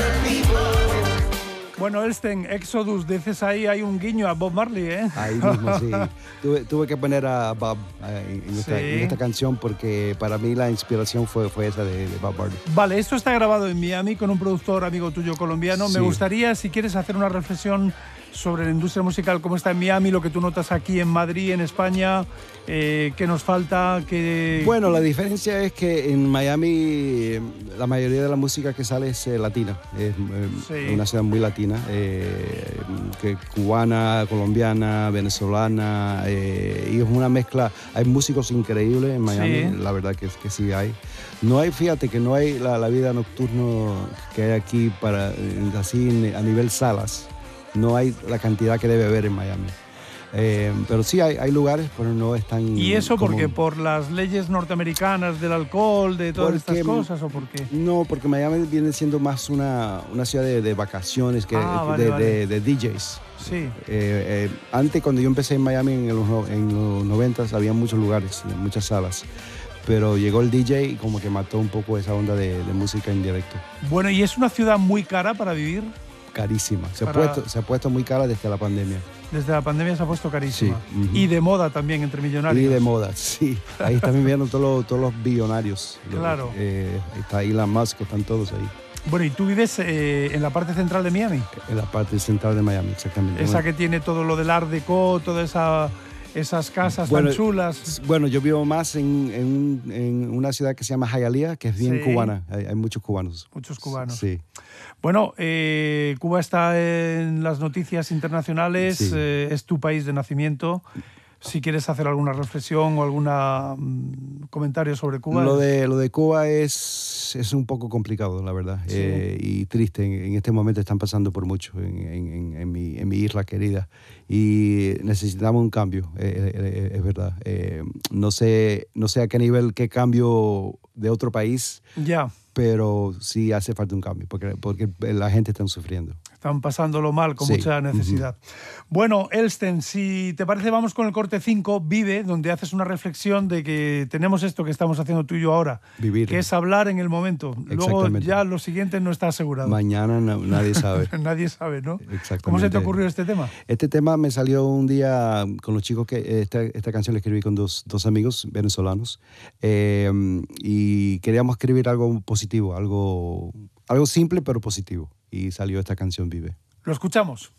Bueno, Elsten, Exodus, dices ahí, hay un guiño a Bob Marley, ¿eh? Ahí mismo, sí. Tuve que poner a Bob en esta canción porque para mí la inspiración fue esa de Bob Marley. Vale, esto está grabado en Miami con un productor amigo tuyo colombiano. Sí. Me gustaría, si quieres, hacer una reflexión sobre la industria musical, cómo está en Miami, lo que tú notas aquí en Madrid, en España, qué nos falta, qué... Bueno, la diferencia es que en Miami la mayoría de la música que sale es latina, es una ciudad muy latina, que cubana, colombiana, venezolana, y es una mezcla, hay músicos increíbles en Miami, la verdad que sí hay. No hay, fíjate que no hay la vida nocturna que hay aquí así a nivel salas. No hay la cantidad que debe haber en Miami. Pero sí hay lugares, pero no es tan... ¿Y eso porque por las leyes norteamericanas del alcohol, de todas estas cosas, o por qué? No, porque Miami viene siendo más una ciudad de vacaciones, de DJs. Sí. Antes, cuando yo empecé en Miami en los 90s, había muchos lugares, muchas salas. Pero llegó el DJ y como que mató un poco esa onda de música en directo. Bueno, ¿y es una ciudad muy cara para vivir? Carísima. Se ha puesto muy cara desde la pandemia. Desde la pandemia se ha puesto carísima. Sí. Y de moda también entre millonarios. Y de moda, sí. Ahí están viviendo todos los billonarios. Claro. Está Elon Musk, están todos ahí. Bueno, ¿y tú vives en la parte central de Miami? En la parte central de Miami, exactamente. Esa que tiene todo lo del Art Deco, todas esas casas tan chulas. Bueno, yo vivo más en una ciudad que se llama Hialeah, que es bien cubana. Hay muchos cubanos. Muchos cubanos. Sí. Bueno, Cuba está en las noticias internacionales, sí. Es tu país de nacimiento. Si quieres hacer alguna reflexión o algún comentario sobre Cuba. Lo de Cuba es un poco complicado, la verdad, y triste. En este momento están pasando por mucho en mi isla querida y necesitamos un cambio, es verdad. No sé a qué nivel, qué cambio de otro país, pero sí hace falta un cambio porque la gente está sufriendo. Están pasándolo mal, con mucha necesidad. Bueno, Elsten, si te parece, vamos con el corte 5, Vive, donde haces una reflexión de que tenemos esto que estamos haciendo tú y yo ahora. Vivir. Que es hablar en el momento. Luego ya lo siguiente no está asegurado. Mañana nadie sabe. Nadie sabe, ¿no? Exactamente. ¿Cómo se te ocurrió este tema? Este tema me salió un día con los chicos que esta canción la escribí con dos amigos venezolanos y queríamos escribir algo positivo, algo simple pero positivo. Y salió esta canción, Vive. Lo escuchamos.